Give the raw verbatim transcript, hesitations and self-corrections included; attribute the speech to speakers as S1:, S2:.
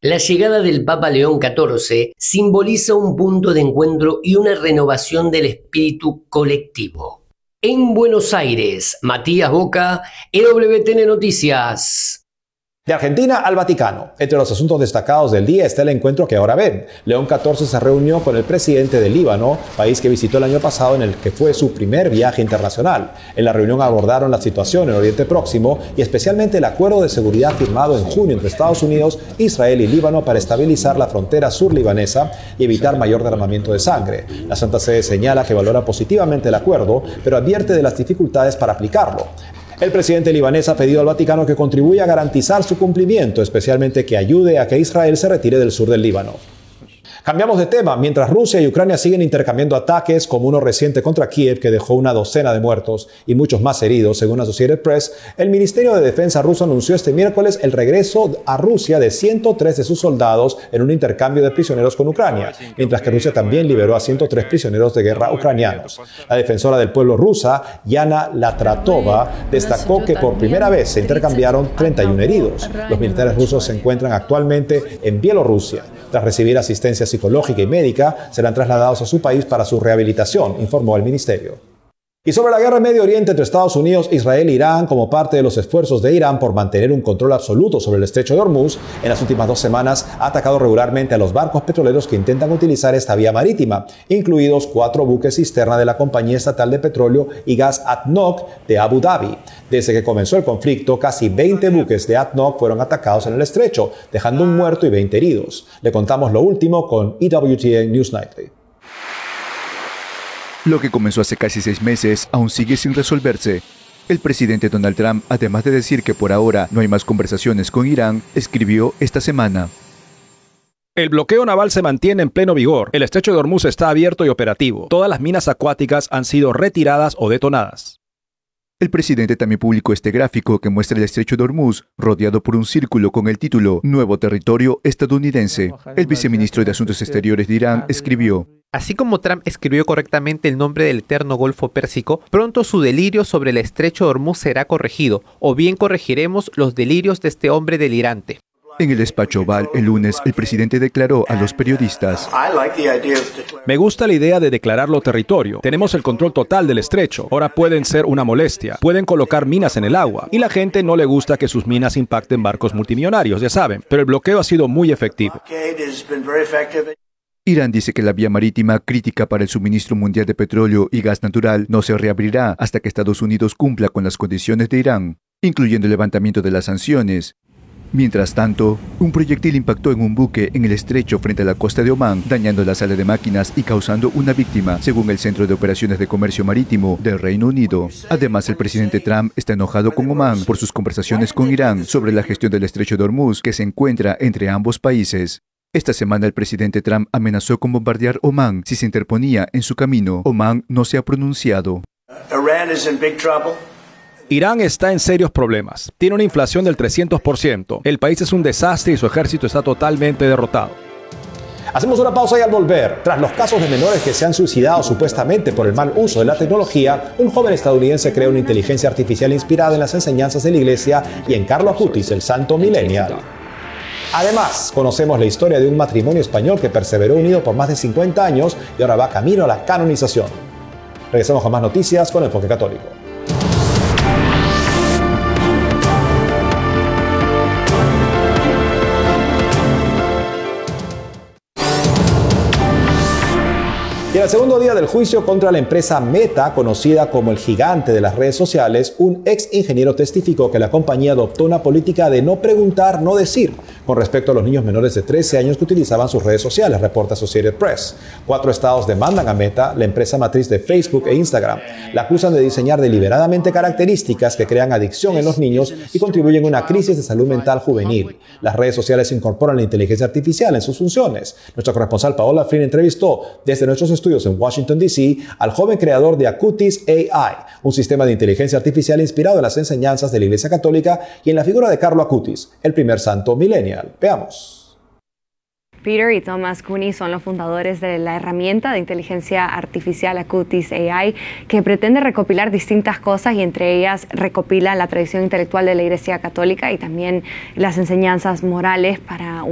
S1: La llegada del Papa León catorce simboliza un punto de encuentro y una renovación del espíritu colectivo. En Buenos Aires, Matías Boca, E W T N Noticias.
S2: De Argentina al Vaticano. Entre los asuntos destacados del día está el encuentro que ahora ven. León catorce se reunió con el presidente del Líbano, país que visitó el año pasado en el que fue su primer viaje internacional. En la reunión abordaron la situación en Oriente Próximo y especialmente el acuerdo de seguridad firmado en junio entre Estados Unidos, Israel y Líbano para estabilizar la frontera sur libanesa y evitar mayor derramamiento de sangre. La Santa Sede señala que valora positivamente el acuerdo, pero advierte de las dificultades para aplicarlo. El presidente libanés ha pedido al Vaticano que contribuya a garantizar su cumplimiento, especialmente que ayude a que Israel se retire del sur del Líbano. Cambiamos de tema. Mientras Rusia y Ucrania siguen intercambiando ataques, como uno reciente contra Kiev que dejó una docena de muertos y muchos más heridos, según Associated Press, el Ministerio de Defensa ruso anunció este miércoles el regreso a Rusia de ciento tres de sus soldados en un intercambio de prisioneros con Ucrania, mientras que Rusia también liberó a ciento tres prisioneros de guerra ucranianos. La defensora del pueblo rusa, Yana Latratova, destacó que por primera vez se intercambiaron treinta y uno heridos. Los militares rusos se encuentran actualmente en Bielorrusia. Tras recibir asistencia psicológica y médica, serán trasladados a su país para su rehabilitación, informó el ministerio. Y sobre la guerra en Medio Oriente entre Estados Unidos, Israel e Irán, como parte de los esfuerzos de Irán por mantener un control absoluto sobre el estrecho de Hormuz, en las últimas dos semanas ha atacado regularmente a los barcos petroleros que intentan utilizar esta vía marítima, incluidos cuatro buques cisterna de la compañía estatal de petróleo y gas A D N O C de Abu Dhabi. Desde que comenzó el conflicto, casi veinte buques de A D N O C fueron atacados en el estrecho, dejando un muerto y veinte heridos. Le contamos lo último con E W T N News Nightly.
S3: Lo que comenzó hace casi seis meses aún sigue sin resolverse. El presidente Donald Trump, además de decir que por ahora no hay más conversaciones con Irán, escribió esta semana:
S4: el bloqueo naval se mantiene en pleno vigor. El estrecho de Hormuz está abierto y operativo. Todas las minas acuáticas han sido retiradas o detonadas.
S3: El presidente también publicó este gráfico que muestra el estrecho de Hormuz rodeado por un círculo con el título Nuevo territorio estadounidense. El viceministro de Asuntos Exteriores de Irán escribió:
S5: así como Trump escribió correctamente el nombre del eterno Golfo Pérsico, pronto su delirio sobre el estrecho de Hormuz será corregido, o bien corregiremos los delirios de este hombre delirante.
S3: En el despacho Oval, el lunes, el presidente declaró a los periodistas:
S4: me gusta la idea de declararlo territorio. Tenemos el control total del estrecho. Ahora pueden ser una molestia. Pueden colocar minas en el agua. Y la gente no le gusta que sus minas impacten barcos multimillonarios, ya saben. Pero el bloqueo ha sido muy efectivo.
S3: Irán dice que la vía marítima, crítica para el suministro mundial de petróleo y gas natural, no se reabrirá hasta que Estados Unidos cumpla con las condiciones de Irán, incluyendo el levantamiento de las sanciones. Mientras tanto, un proyectil impactó en un buque en el estrecho frente a la costa de Omán, dañando la sala de máquinas y causando una víctima, según el Centro de Operaciones de Comercio Marítimo del Reino Unido. Además, el presidente Trump está enojado con Omán por sus conversaciones con Irán sobre la gestión del estrecho de Hormuz, que se encuentra entre ambos países. Esta semana el presidente Trump amenazó con bombardear Omán si se interponía en su camino. Omán no se ha pronunciado.
S4: Irán está en serios problemas. Tiene una inflación del trescientos por ciento. El país es un desastre y su ejército está totalmente derrotado.
S2: Hacemos una pausa y al volver, tras los casos de menores que se han suicidado supuestamente por el mal uso de la tecnología, un joven estadounidense crea una inteligencia artificial inspirada en las enseñanzas de la iglesia y en Carlo Acutis, el santo millennial. Además, conocemos la historia de un matrimonio español que perseveró unido por más de cincuenta años y ahora va camino a la canonización. Regresamos con más noticias con Enfoque Católico. Y en el segundo día del juicio contra la empresa Meta, conocida como el gigante de las redes sociales, un ex ingeniero testificó que la compañía adoptó una política de no preguntar, no decir, con respecto a los niños menores de trece años que utilizaban sus redes sociales, reporta Associated Press. Cuatro estados demandan a Meta, la empresa matriz de Facebook e Instagram. La acusan de diseñar deliberadamente características que crean adicción en los niños y contribuyen a una crisis de salud mental juvenil. Las redes sociales incorporan la inteligencia artificial en sus funciones. Nuestra corresponsal Paola Flynn entrevistó desde nuestros estudios en Washington, D C al joven creador de Acutis A I, un sistema de inteligencia artificial inspirado en las enseñanzas de la Iglesia Católica y en la figura de Carlo Acutis, el primer santo millennial. Veamos.
S6: Peter y Thomas Cooney son los fundadores de la herramienta de inteligencia artificial Acutis A I, que pretende recopilar distintas cosas y entre ellas recopila la tradición intelectual de la Iglesia Católica y también las enseñanzas morales para